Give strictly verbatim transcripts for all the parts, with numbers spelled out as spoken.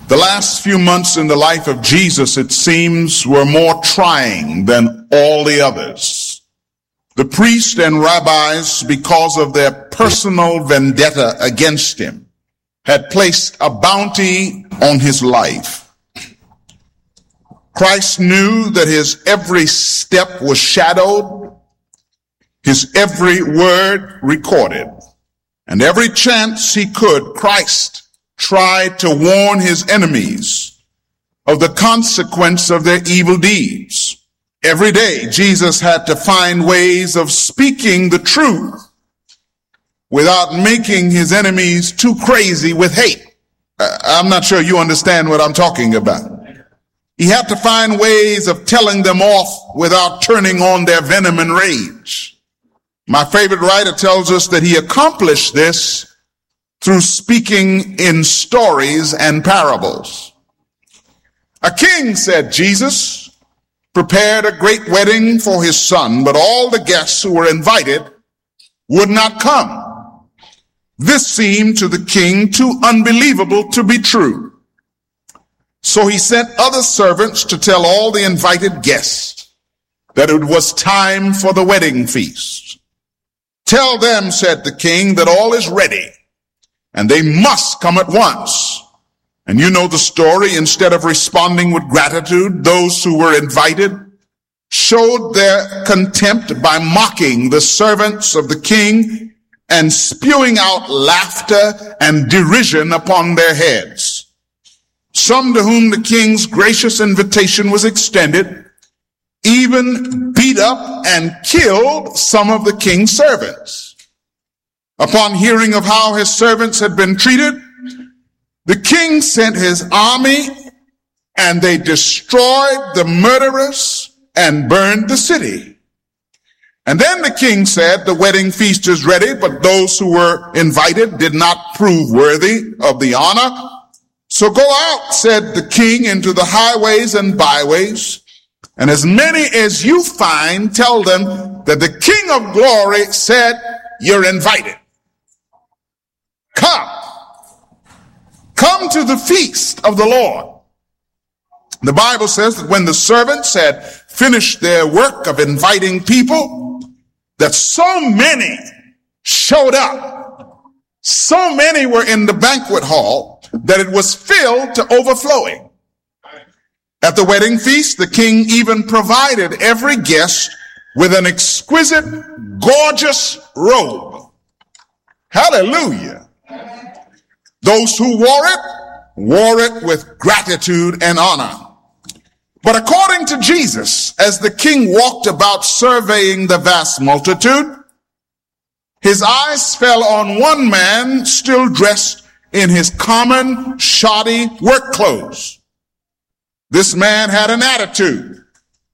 The last few months in the life of Jesus, it seems, were more trying than all the others. The priests and rabbis, because of their personal vendetta against him, had placed a bounty on his life. Christ knew that his every step was shadowed, his every word recorded, and every chance he could, Christ tried to warn his enemies of the consequence of their evil deeds. Every day, Jesus had to find ways of speaking the truth without making his enemies too crazy with hate. I'm not sure you understand what I'm talking about. He had to find ways of telling them off without turning on their venom and rage. My favorite writer tells us that he accomplished this through speaking in stories and parables. A king, said Jesus, prepared a great wedding for his son, but all the guests who were invited would not come. This seemed to the king too unbelievable to be true. So he sent other servants to tell all the invited guests that it was time for the wedding feast. Tell them, said the king, that all is ready, and they must come at once. And you know the story. Instead of responding with gratitude, those who were invited showed their contempt by mocking the servants of the king and spewing out laughter and derision upon their heads. Some to whom the king's gracious invitation was extended even beat up and killed some of the king's servants. Upon hearing of how his servants had been treated, the king sent his army and they destroyed the murderers and burned the city. And then the king said, the wedding feast is ready, but those who were invited did not prove worthy of the honor. So go out, said the king, into the highways and byways, and as many as you find, tell them that the King of Glory said, you're invited. Come. Come to the feast of the Lord. The Bible says that when the servants had finished their work of inviting people, that so many showed up. So many were in the banquet hall that it was filled to overflowing. At the wedding feast, the king even provided every guest with an exquisite, gorgeous robe. Hallelujah. Those who wore it, wore it with gratitude and honor. But according to Jesus, as the king walked about surveying the vast multitude, his eyes fell on one man still dressed in his common, shoddy work clothes. This man had an attitude.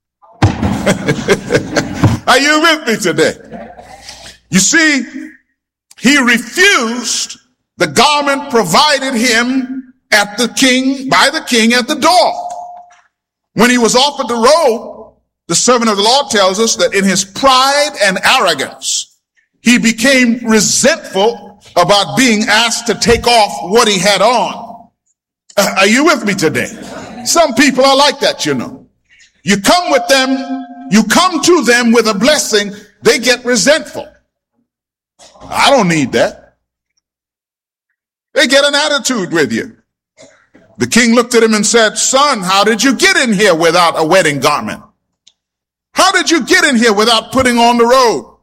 Are you with me today? You see, he refused the garment provided him at the king, by the king at the door. When he was offered the robe, the servant of the Lord tells us that in his pride and arrogance, he became resentful about being asked to take off what he had on. Uh, are you with me today? Some people are like that, you know. You come with them, you come to them with a blessing, they get resentful. I don't need that. They get an attitude with you. The king looked at him and said, son, how did you get in here without a wedding garment? How did you get in here without putting on the robe?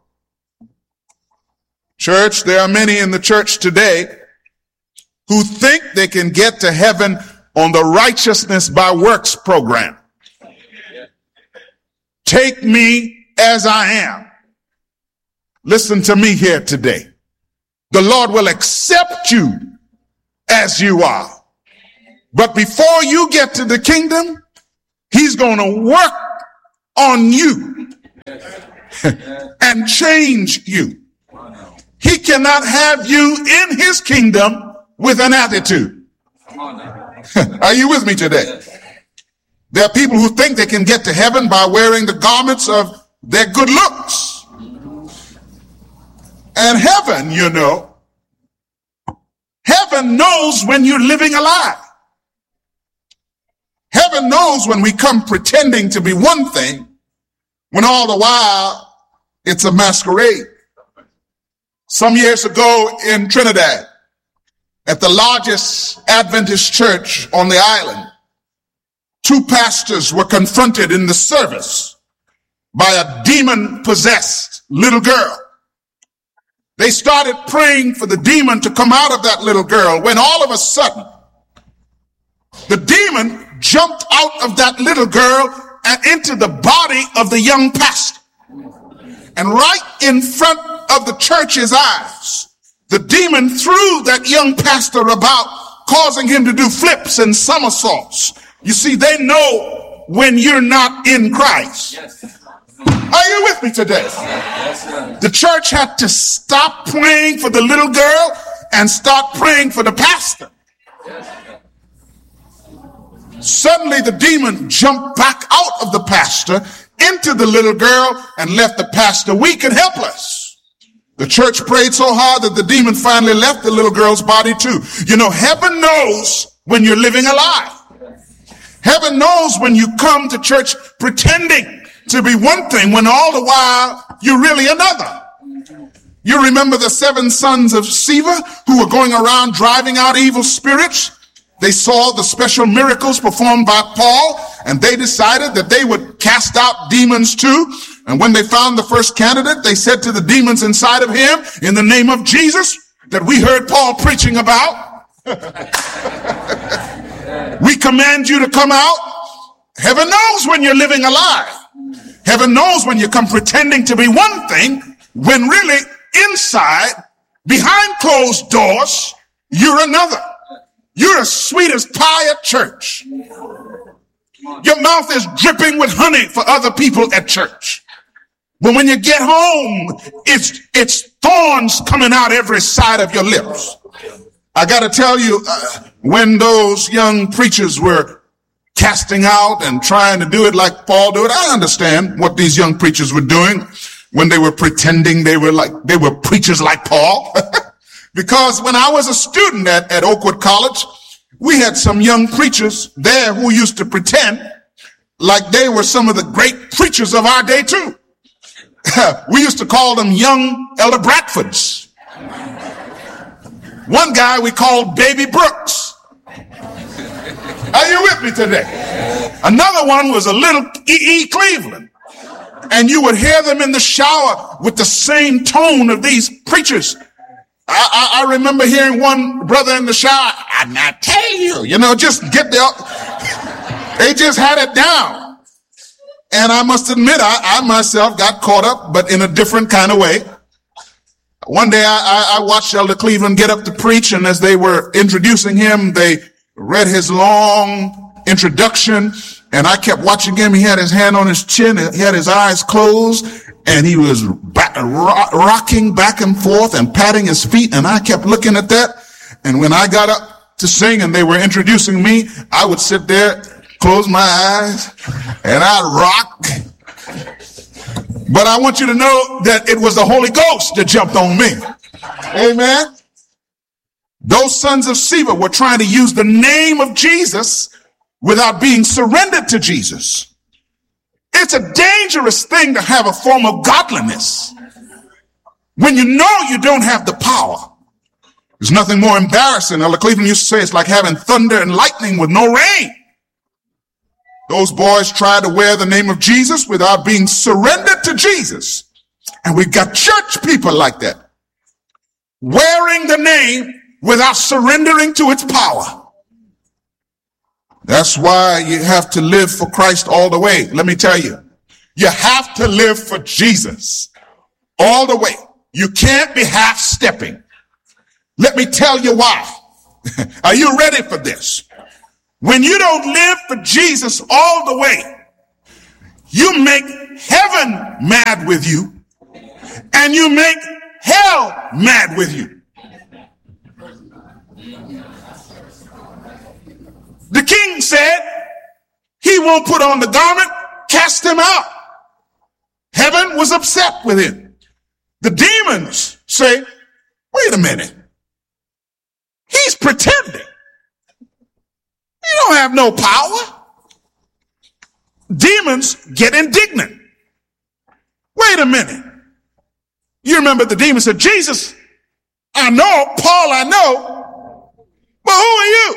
Church, there are many in the church today who think they can get to heaven on the righteousness by works program. Take me as I am. Listen to me here today. The Lord will accept you as you are. But before you get to the kingdom, he's going to work on you and change you. He cannot have you in his kingdom with an attitude. Are you with me today? There are people who think they can get to heaven by wearing the garments of their good looks. And heaven, you know, heaven knows when you're living a lie. Heaven knows when we come pretending to be one thing, when all the while it's a masquerade. Some years ago in Trinidad, at the largest Adventist church on the island, two pastors were confronted in the service by a demon-possessed little girl. They started praying for the demon to come out of that little girl when all of a sudden, the demon jumped out of that little girl and into the body of the young pastor. And right in front of the church's eyes, the demon threw that young pastor about, causing him to do flips and somersaults. You see, they know when you're not in Christ. Yes. Are you with me today? Yes, the church had to stop praying for the little girl and start praying for the pastor. Yes. Suddenly the demon jumped back out of the pastor into the little girl and left the pastor weak and helpless. The church prayed so hard that the demon finally left the little girl's body too. You know, heaven knows when you're living a lie. Heaven knows when you come to church pretending to be one thing when all the while you're really another. You remember the seven sons of Sceva who were going around driving out evil spirits? They saw the special miracles performed by Paul, and they decided that they would cast out demons too. And when they found the first candidate, they said to the demons inside of him, in the name of Jesus, that we heard Paul preaching about, we command you to come out. Heaven knows when you're living a lie. Heaven knows when you come pretending to be one thing, when really inside, behind closed doors, you're another. You're as sweet as pie at church. Your mouth is dripping with honey for other people at church. But when you get home, it's, it's thorns coming out every side of your lips. I got to tell you, uh, when those young preachers were casting out and trying to do it like Paul did, I understand what these young preachers were doing when they were pretending they were like, they were preachers like Paul. Because when I was a student at, at Oakwood College, we had some young preachers there who used to pretend like they were some of the great preachers of our day too. We used to call them young Elder Bradfords. One guy we called Baby Brooks. Are you with me today? Another one was a little E E. Cleveland. And you would hear them in the shower with the same tone of these preachers. I, I, I remember hearing one brother in the shower, I not tell you, you know, just get there. They just had it down. And I must admit, I, I myself got caught up, but in a different kind of way. One day I, I watched Elder Cleveland get up to preach, and as they were introducing him, they read his long introduction, and I kept watching him. He had his hand on his chin, he had his eyes closed, and he was back, rock, rocking back and forth and patting his feet, and I kept looking at that. And when I got up to sing and they were introducing me, I would sit there, close my eyes, and I'd rock. But I want you to know that it was the Holy Ghost that jumped on me. Amen. Those sons of Sceva were trying to use the name of Jesus without being surrendered to Jesus. It's a dangerous thing to have a form of godliness when you know you don't have the power. There's nothing more embarrassing. Elder Cleveland used to say it's like having thunder and lightning with no rain. Those boys tried to wear the name of Jesus without being surrendered to Jesus. And we've got church people like that, wearing the name without surrendering to its power. That's why you have to live for Christ all the way. Let me tell you, you have to live for Jesus all the way. You can't be half-stepping. Let me tell you why. Are you ready for this? When you don't live for Jesus all the way, you make heaven mad with you, and you make hell mad with you. The king said he won't put on the garment, cast him out. Heaven was upset with him. The demons say, wait a minute. He's pretending. He don't have no power. demons get indignant. Wait a minute. You remember the demon said, Jesus, I know, Paul, I know, but who are you?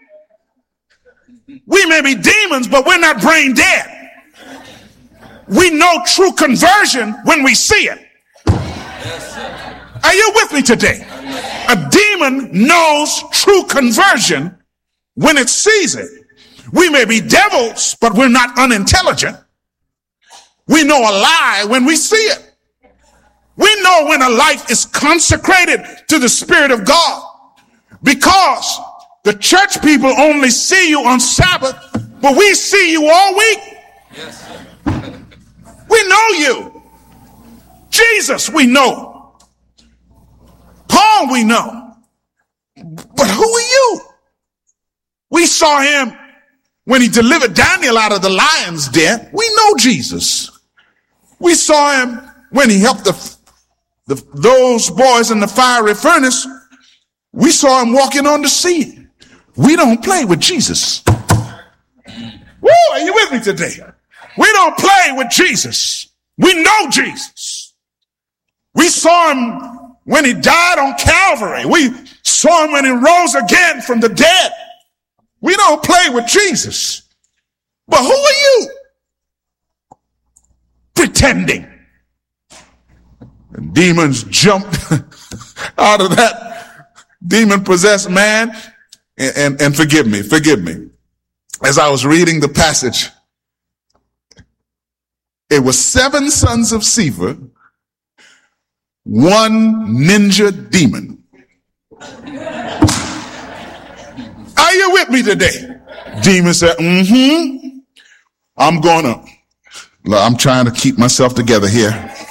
We may be demons, but we're not brain dead. We know true conversion when we see it. Are you with me today? A demon knows true conversion when it sees it. We may be devils, but we're not unintelligent. We know a lie when we see it. We know when a life is consecrated to the Spirit of God, because the church people only see you on Sabbath, but we see you all week. Yes. We know you. Jesus, we know. Paul, we know. But who are you? We saw him when he delivered Daniel out of the lion's den. We know Jesus. We saw him when he helped the, the those boys in the fiery furnace. We saw him walking on the sea. We don't play with Jesus. Woo, are you with me today? We don't play with Jesus. We know Jesus. We saw him when he died on Calvary. We saw him when he rose again from the dead. We don't play with Jesus. But who are you? Pretending. And demons jumped out of that demon-possessed man. And, and, and forgive me, forgive me. As I was reading the passage, it was seven sons of Sceva, one ninja demon. Are you with me today? Demon said, mm-hmm. I'm gonna, I'm trying to keep myself together here.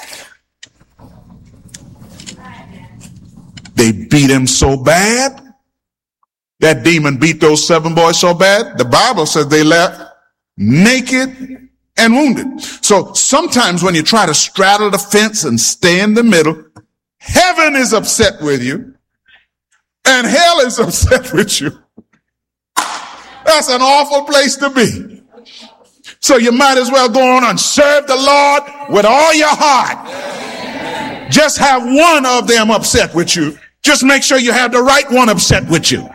They beat him so bad. That demon beat those seven boys so bad, the Bible says they left naked and wounded. So sometimes when you try to straddle the fence and stay in the middle, heaven is upset with you and hell is upset with you. That's an awful place to be. So you might as well go on and serve the Lord with all your heart. Just have one of them upset with you. Just make sure you have the right one upset with you.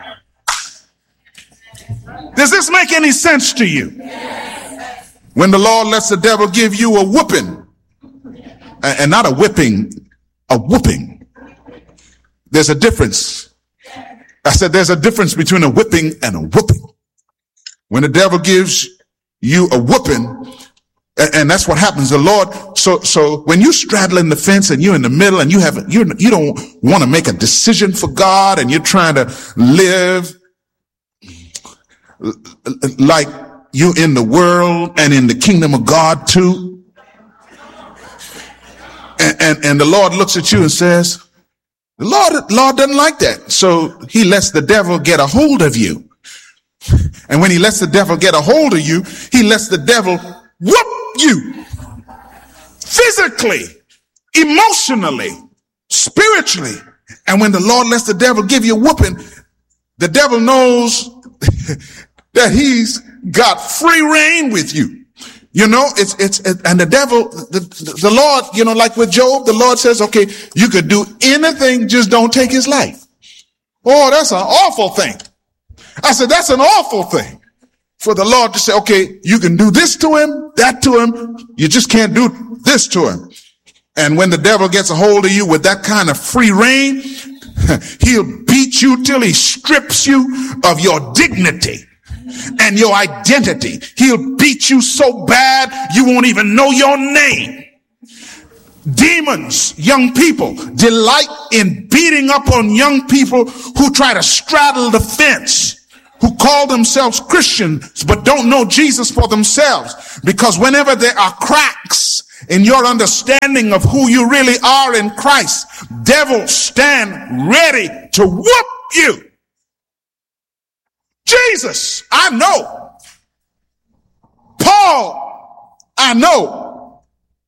Does this make any sense to you? When the Lord lets the devil give you a whooping, and not a whipping, a whooping. There's a difference. I said there's a difference between a whipping and a whooping. When the devil gives you a whooping, and that's what happens. The Lord, so so when you straddling the fence and you're in the middle and you haven't, you you don't want to make a decision for God, and you're trying to live like you in the world and in the kingdom of God too. And, and, and the Lord looks at you and says, the Lord, Lord doesn't like that. So he lets the devil get a hold of you. And when he lets the devil get a hold of you, he lets the devil whoop you physically, emotionally, spiritually. And when the Lord lets the devil give you a whooping, the devil knows that he's got free reign with you. You know, it's, it's, it, and the devil, the, the, the Lord, you know, like with Job, the Lord says, okay, you could do anything, just don't take his life. Oh, that's an awful thing. I said, that's an awful thing for the Lord to say, okay, you can do this to him, that to him. You just can't do this to him. And when the devil gets a hold of you with that kind of free reign, he'll beat you till he strips you of your dignity and your identity. He'll beat you so bad you won't even know your name. Demons, young people, delight in beating up on young people who try to straddle the fence, who call themselves Christians but don't know Jesus for themselves. Because whenever there are cracks in your understanding of who you really are in Christ, devils stand ready to whoop you. Jesus, I know. Paul, I know.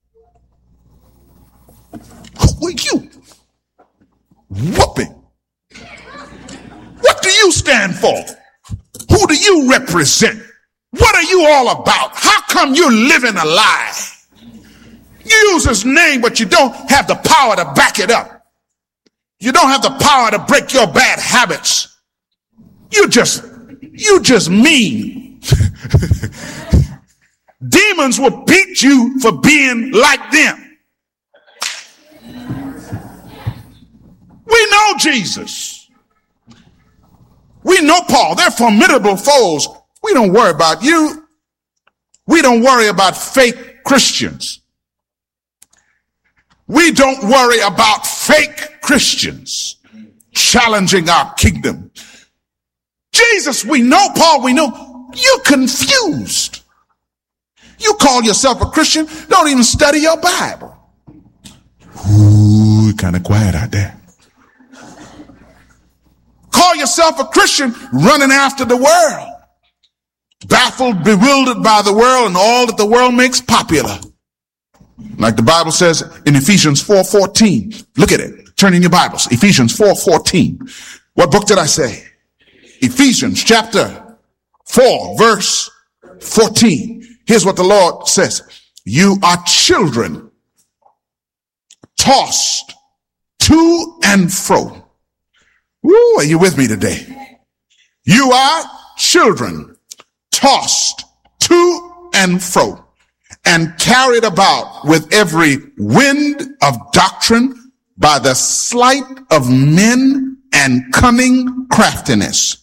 Who are you? Whooping. What do you stand for? Who do you represent? What are you all about? How come you're living a lie? You use his name, but you don't have the power to back it up. You don't have the power to break your bad habits. You just, you just mean. Demons will beat you for being like them. We know Jesus. We know Paul. They're formidable foes. We don't worry about you. We don't worry about fake Christians. We don't worry about fake Christians challenging our kingdom. Jesus, we know. Paul, we know. You're confused. You call yourself a Christian, don't even study your Bible. Ooh, kind of quiet out there. Call yourself a Christian, running after the world. Baffled, bewildered by the world and all that the world makes popular. Like the Bible says in Ephesians four fourteen. Look at it. Turn in your Bibles. Ephesians four fourteen. What book did I say? Ephesians chapter four, verse fourteen. Here's what the Lord says. You are children, tossed to and fro. Woo, are you with me today? You are children, tossed to and fro, and carried about with every wind of doctrine by the sleight of men and cunning craftiness.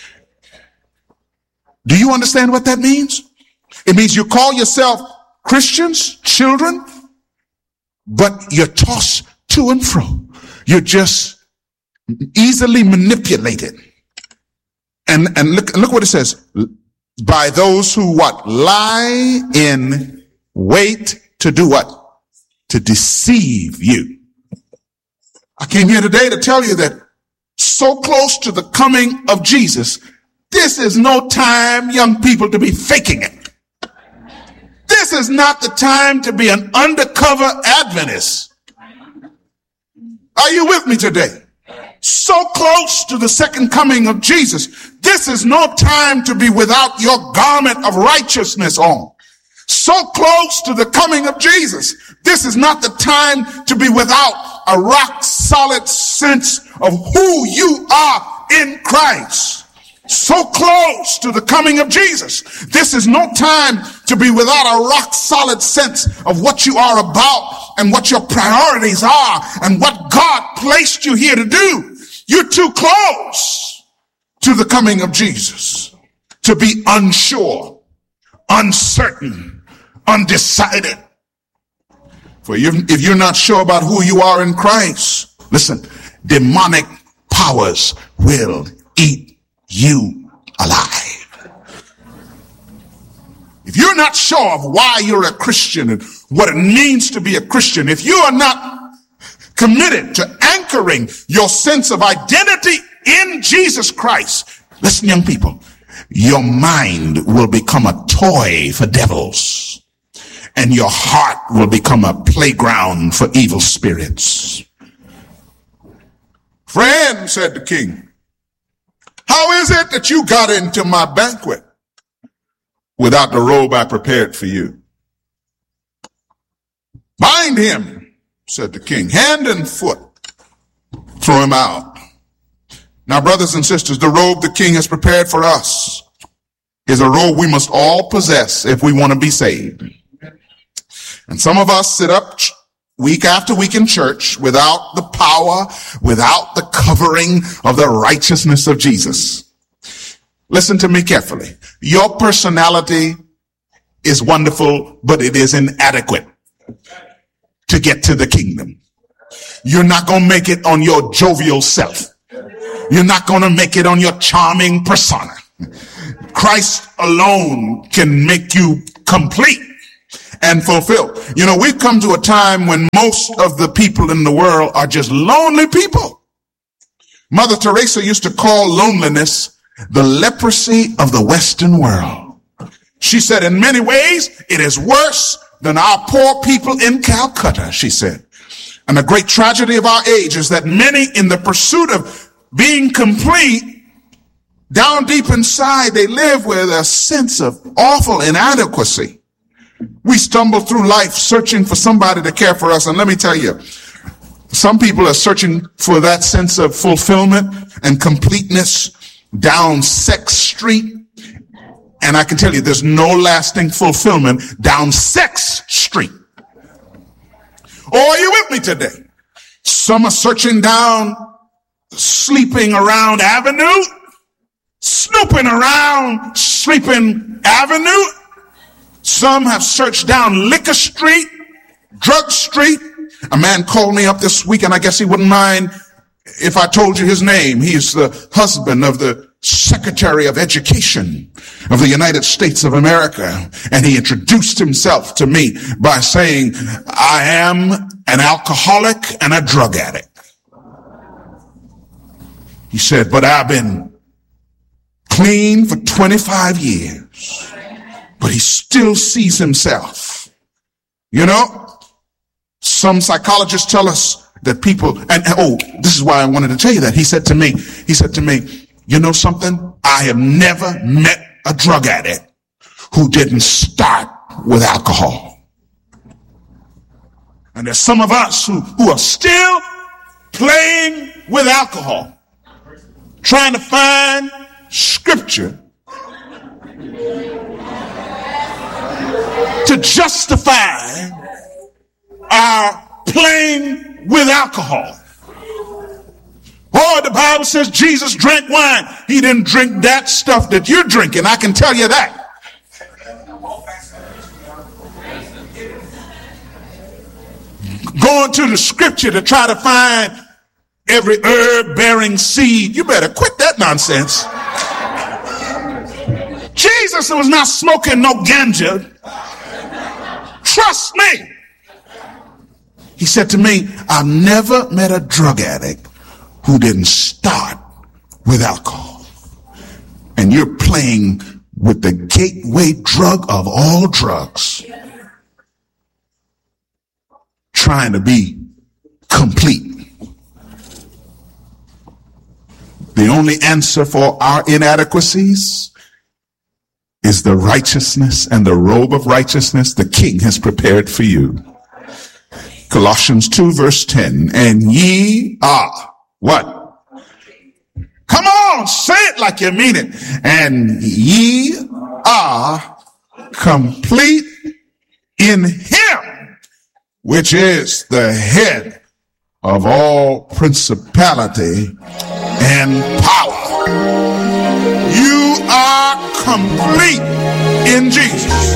Do you understand what that means? It means you call yourself Christians, children, but you're tossed to and fro. You're just easily manipulated. And, and look, look what it says. By those who what? Lie in wait to do what? To deceive you. I came here today to tell you that so close to the coming of Jesus, this is no time, young people, to be faking it. This is not the time to be an undercover Adventist. Are you with me today? So close to the second coming of Jesus, this is no time to be without your garment of righteousness on. So close to the coming of Jesus, this is not the time to be without a rock solid sense of who you are in Christ. So close to the coming of Jesus, this is no time to be without a rock solid sense of what you are about and what your priorities are and what God placed you here to do. You're too close to the coming of Jesus to be unsure, uncertain, undecided. For you, if you're not sure about who you are in Christ, listen, demonic powers will eat you alive. If you're not sure of why you're a Christian and what it means to be a Christian, if you are not committed to anchoring your sense of identity in Jesus Christ, listen, young people, your mind will become a toy for devils, and your heart will become a playground for evil spirits. Friend, said the king, how is it that you got into my banquet without the robe I prepared for you? Bind him, said the king, hand and foot. Throw him out. Now, brothers and sisters, the robe the king has prepared for us is a robe we must all possess if we want to be saved. And some of us sit up week after week in church without the power, without the covering of the righteousness of Jesus. Listen to me carefully. Your personality is wonderful, but it is inadequate to get to the kingdom. You're not going to make it on your jovial self. You're not going to make it on your charming persona. Christ alone can make you complete and fulfilled. You know, we've come to a time when most of the people in the world are just lonely people. Mother Teresa used to call loneliness the leprosy of the Western world. She said, in many ways, it is worse than our poor people in Calcutta, she said. And the great tragedy of our age is that many, in the pursuit of being complete, down deep inside, they live with a sense of awful inadequacy. We stumble through life searching for somebody to care for us. And let me tell you, some people are searching for that sense of fulfillment and completeness down Sex Street. And I can tell you, there's no lasting fulfillment down Sex Street. Oh, are you with me today? Some are searching down Sleeping Around Avenue, snooping around Sleeping Avenue. Some have searched down Liquor Street, Drug Street. A man called me up this week, and I guess he wouldn't mind if I told you his name. He's the husband of the Secretary of Education of the United States of America. And he introduced himself to me by saying, I am an alcoholic and a drug addict. He said, but I've been clean for twenty-five years. But he still sees himself. You know, some psychologists tell us that people, and, and oh, this is why I wanted to tell you that. He said to me, he said to me, you know something? I have never met a drug addict who didn't start with alcohol. And there's some of us who, who are still playing with alcohol, trying to find scripture to justify our playing with alcohol. Oh, the Bible says Jesus drank wine. He didn't drink that stuff that you're drinking. I can tell you that. Going to the scripture to try to find every herb bearing seed. You better quit that nonsense. Jesus was not smoking no ganja. Trust me. He said to me, I've never met a drug addict who didn't start with alcohol. And you're playing with the gateway drug of all drugs, trying to be complete. The only answer for our inadequacies is the righteousness and the robe of righteousness the King has prepared for you. Colossians two verse ten, and ye are what? Come on, say it like you mean it. And ye are complete in him, which is the head of all principality and power. You are complete in Jesus.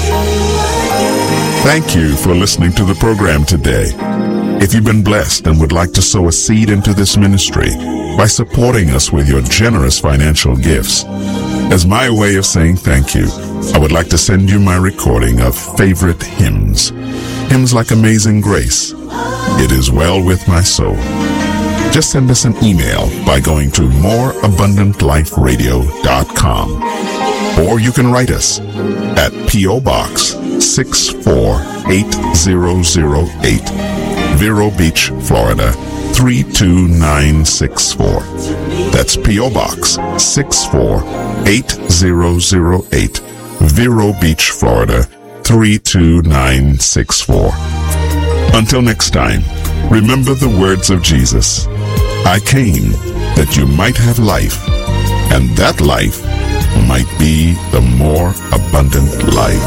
Thank you for listening to the program today. If you've been blessed and would like to sow a seed into this ministry by supporting us with your generous financial gifts, as my way of saying thank you, I would like to send you my recording of favorite hymns. Hymns like Amazing Grace, It Is Well With My Soul. Just send us an email by going to more abundant life radio dot com. Or you can write us at P O Box six four eight zero zero eight, Vero Beach, Florida three two nine six four. That's P O Box six four eight zero zero eight, Vero Beach, Florida three two nine six four. Until next time, remember the words of Jesus. I came that you might have life, and that life might be the more abundant life.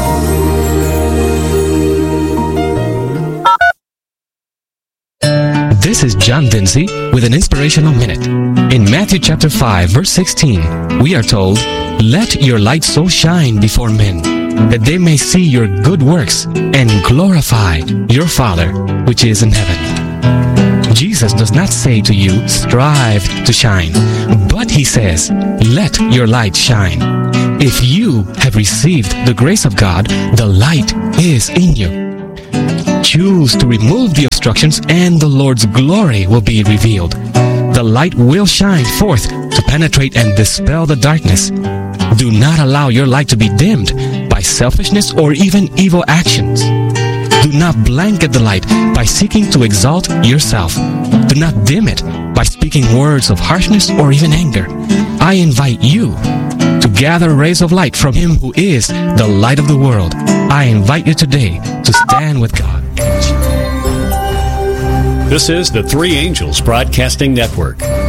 This is John Vinci with an inspirational minute. In Matthew chapter five, verse sixteen, we are told, "Let your light so shine before men, that they may see your good works and glorify your Father which is in heaven." Jesus does not say to you, strive to shine, but he says, let your light shine. If you have received the grace of God, the light is in you. Choose to remove the obstructions and the Lord's glory will be revealed. The light will shine forth to penetrate and dispel the darkness. Do not allow your light to be dimmed by selfishness or even evil actions. Do not blanket the light by seeking to exalt yourself. Do not dim it by by speaking words of harshness or even anger. I invite you to gather rays of light from Him who is the light of the world. I invite you today to stand with God. This is the Three Angels Broadcasting Network,